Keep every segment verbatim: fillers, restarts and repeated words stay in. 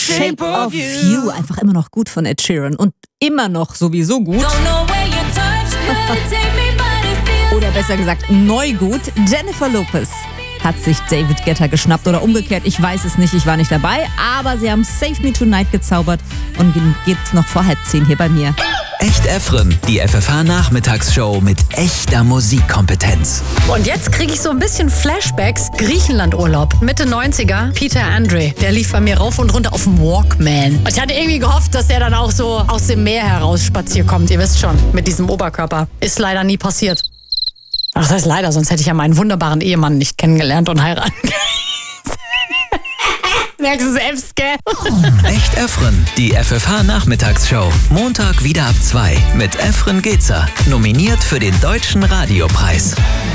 Shape of You. Einfach immer noch gut von Ed Sheeran und immer noch sowieso gut. Oder besser gesagt, neu gut. Jennifer Lopez hat sich David Guetta geschnappt oder umgekehrt. Ich weiß es nicht, ich war nicht dabei. Aber sie haben Save Me Tonight gezaubert und geht noch vor halb zehn hier bei mir. Echt Efren, die F F H-Nachmittagsshow mit echter Musikkompetenz. Und jetzt kriege ich so ein bisschen Flashbacks. Griechenlandurlaub, Mitte neunziger. Peter Andre, der lief bei mir rauf und runter auf dem Walkman. Und ich hatte irgendwie gehofft, dass er dann auch so aus dem Meer heraus spaziert kommt. Ihr wisst schon, mit diesem Oberkörper. Ist leider nie passiert. Ach, das heißt leider, sonst hätte ich ja meinen wunderbaren Ehemann nicht kennengelernt und heiraten. Merkst du selbst, gell? Echt Efren, die F F H-Nachmittagsshow. Montag wieder ab zwei mit Efren Gezer. Nominiert für den Deutschen Radiopreis.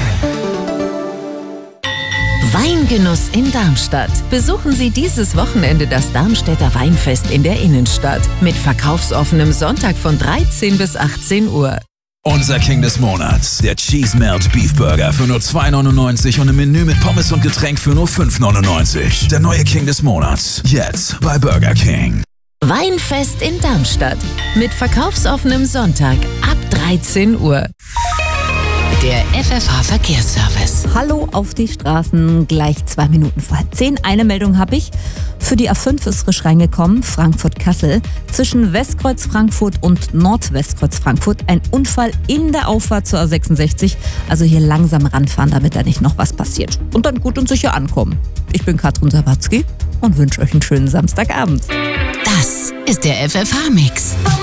Weingenuss in Darmstadt. Besuchen Sie dieses Wochenende das Darmstädter Weinfest in der Innenstadt. Mit verkaufsoffenem Sonntag von dreizehn bis achtzehn Uhr. Unser King des Monats, der Cheese Melt Beef Burger für nur zwei neunundneunzig und ein Menü mit Pommes und Getränk für nur fünf neunundneunzig. Der neue King des Monats, jetzt bei Burger King. Weinfest in Darmstadt mit verkaufsoffenem Sonntag ab dreizehn Uhr. Der F F H-Verkehrsservice. Hallo auf die Straßen, gleich zwei Minuten vor halb zehn. Eine Meldung habe ich. Für die A fünf ist frisch reingekommen, Frankfurt-Kassel. Zwischen Westkreuz Frankfurt und Nordwestkreuz Frankfurt ein Unfall in der Auffahrt zur A sechsundsechzig. Also hier langsam ranfahren, damit da nicht noch was passiert. Und dann gut und sicher ankommen. Ich bin Katrin Sawatzki und wünsche euch einen schönen Samstagabend. Das ist der F F H-Mix.